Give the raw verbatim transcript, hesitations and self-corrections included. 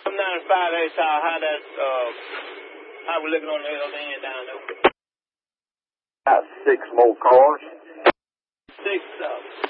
I'm down at five eight South. How that, uh, how we looking on the other end down there? About six more cars. Six, uh,